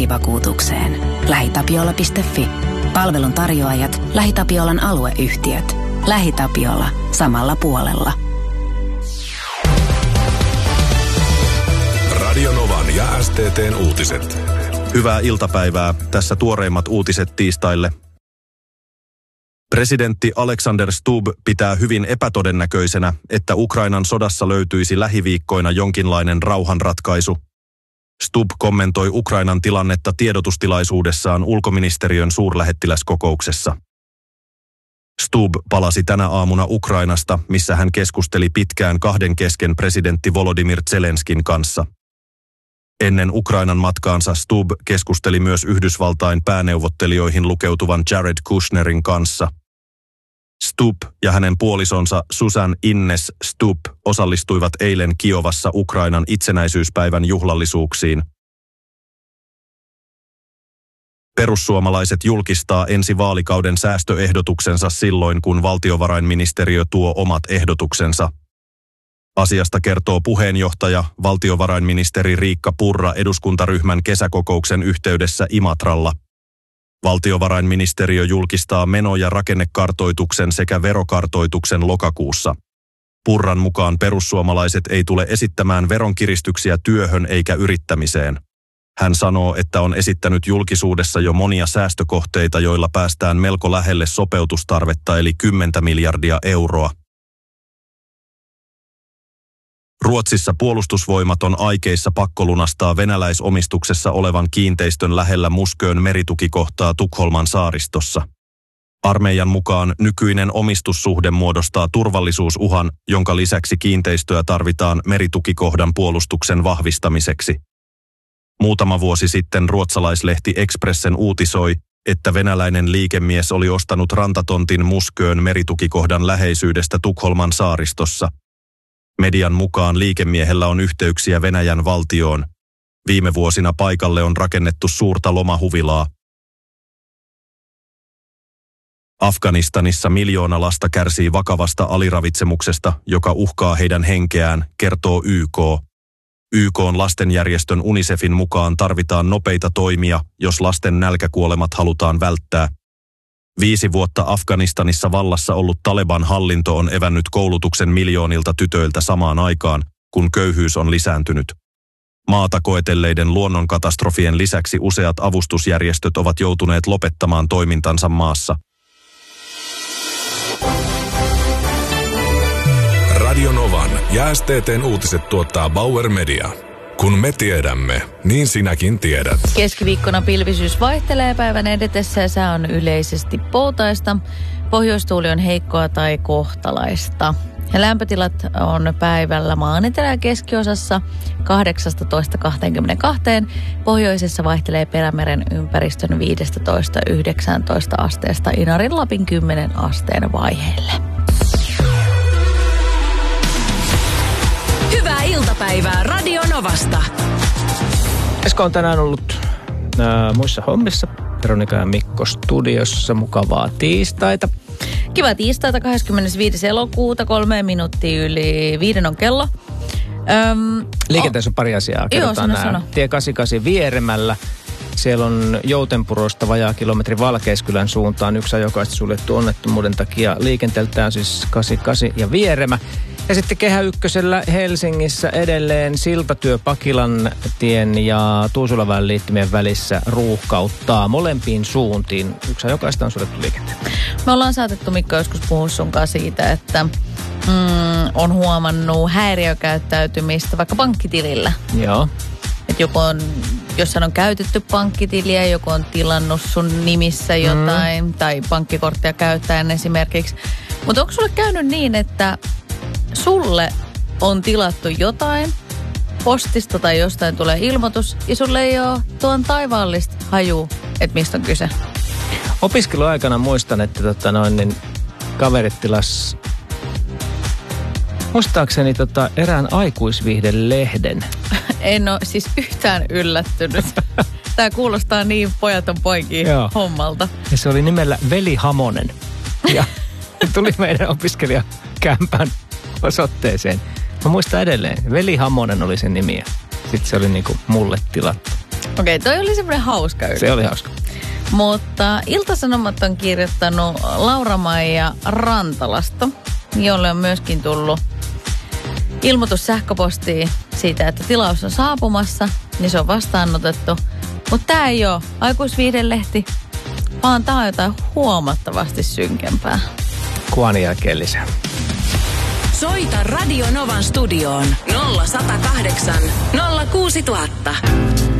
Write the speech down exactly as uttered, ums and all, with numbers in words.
kotivakuutukseen. lähitapiola piste fi. Palvelun tarjoajat, LähiTapiolan alueyhtiöt. LähiTapiola. Samalla puolella. Radio Novan ja S T T:n uutiset. Hyvää iltapäivää. Tässä tuoreimmat uutiset tiistaille. Presidentti Alexander Stubb pitää hyvin epätodennäköisenä, että Ukrainan sodassa löytyisi lähiviikkoina jonkinlainen rauhanratkaisu. Stubb kommentoi Ukrainan tilannetta tiedotustilaisuudessaan ulkoministeriön suurlähettiläskokouksessa. Stubb palasi tänä aamuna Ukrainasta, missä hän keskusteli pitkään kahden kesken presidentti Volodymyr Zelenskin kanssa. Ennen Ukrainan matkaansa Stubb keskusteli myös Yhdysvaltain pääneuvottelijoihin lukeutuvan Jared Kushnerin kanssa. Stubb ja hänen puolisonsa Susan Innes Stubb osallistuivat eilen Kiovassa Ukrainan itsenäisyyspäivän juhlallisuuksiin. Perussuomalaiset julkistaa ensi vaalikauden säästöehdotuksensa silloin, kun valtiovarainministeriö tuo omat ehdotuksensa. Asiasta kertoo puheenjohtaja, valtiovarainministeri Riikka Purra eduskuntaryhmän kesäkokouksen yhteydessä Imatralla. Valtiovarainministeriö julkistaa meno- ja rakennekartoituksen sekä verokartoituksen lokakuussa. Purran mukaan perussuomalaiset ei tule esittämään veronkiristyksiä työhön eikä yrittämiseen. Hän sanoo, että on esittänyt julkisuudessa jo monia säästökohteita, joilla päästään melko lähelle sopeutustarvetta eli kymmentä miljardia euroa. Ruotsissa puolustusvoimat on aikeissa pakkolunastaa venäläisomistuksessa olevan kiinteistön lähellä Musköön meritukikohtaa Tukholman saaristossa. Armeijan mukaan nykyinen omistussuhde muodostaa turvallisuusuhan, jonka lisäksi kiinteistöä tarvitaan meritukikohdan puolustuksen vahvistamiseksi. Muutama vuosi sitten ruotsalaislehti Expressen uutisoi, että venäläinen liikemies oli ostanut rantatontin Musköön meritukikohdan läheisyydestä Tukholman saaristossa. Median mukaan liikemiehellä on yhteyksiä Venäjän valtioon. Viime vuosina paikalle on rakennettu suurta lomahuvilaa. Afganistanissa miljoona lasta kärsii vakavasta aliravitsemuksesta, joka uhkaa heidän henkeään, kertoo Y K. Y K:n lastenjärjestön UNICEFin mukaan tarvitaan nopeita toimia, jos lasten nälkäkuolemat halutaan välttää. Viisi vuotta Afganistanissa vallassa ollut Taleban-hallinto on evännyt koulutuksen miljoonilta tytöiltä samaan aikaan, kun köyhyys on lisääntynyt. Maata koetelleiden luonnonkatastrofien lisäksi useat avustusjärjestöt ovat joutuneet lopettamaan toimintansa maassa. Radio Novan ja S T T:n uutiset tuottaa Bauer Media. Kun me tiedämme, niin sinäkin tiedät. Keskiviikkona pilvisyys vaihtelee päivän edetessä ja sää on yleisesti poutaista. Pohjoistuuli on heikkoa tai kohtalaista. Ja lämpötilat on päivällä maan etelä- ja keskiosassa kahdeksastatoista kaksikymmentäkaksi. Pohjoisessa vaihtelee Perämeren ympäristön viisitoista yhdeksäntoista asteesta Inarin Lapin kymmenen asteen vaiheelle. Hyvää iltapäivää Radio Novasta. Esko on tänään ollut ää, muissa hommissa. Veronika ja Mikko studiossa. Mukavaa tiistaita. Kiva tiistaita, kahdeskymmenesviides elokuuta, kolme minuuttia yli viiden on kello. Öm, Liikenteessä on pari asiaa. Kerrotaan joo, sano, sano. Tie kahdeksankymmentäkahdeksan Vieremällä. Siellä on Joutenpurosta vajaa kilometri Valkeaskylän suuntaan. Yksi ajokaista suljettu onnettomuuden takia. Liikenteeltään siis kahdeksankymmentäkahdeksan ja Vieremä. Ja sitten Kehä Ykkösellä Helsingissä edelleen siltatyö Pakilan tien ja Tuusulaväen liittymien välissä ruuhkauttaa molempiin suuntiin. Yksi jokaista on suljettu liikenteen. Me ollaan saatettu Mikko joskus puhua sunkaan siitä, että mm, on huomannut häiriökäyttäytymistä vaikka pankkitilillä. Joo. Että joku on, jossain on käytetty pankkitiliä, joku on tilannut sun nimissä jotain mm. tai pankkikorttia käyttäen esimerkiksi. Mutta onko sulle käynyt niin, että sulle on tilattu jotain, postista tai jostain tulee ilmoitus, ja sulle ei ole tuon taivaallista haju, että mistä on kyse? Opiskeluaikana muistan, että tota noin, niin kaverit tilas muistaakseni tota erään aikuisviihdelehden. En ole siis yhtään yllättynyt. Tämä kuulostaa niin pojaton poikiin hommalta. Ja se oli nimellä Veli Hamonen. Ja tuli meidän opiskelijakämpän osoitteeseen. Mä muistan edelleen. Veli Hamonen oli sen nimi. Sitten se oli niinku mulle tilattu. Okei, toi oli semmoinen hauska yritys. Se oli hauska. Mutta Ilta-Sanomat on kirjoittanut Laura-Maija Rantalasta, jolle on myöskin tullut ilmoitus sähköpostiin siitä, että tilaus on saapumassa, niin se on vastaanotettu. Mutta tämä ei ole aikuisviihdelehti, vaan tämä on jotain huomattavasti synkempää. Kuvan jälkeen lisää. Soita Radio Novan studioon nolla sata kahdeksan nolla kuusi tuhatta.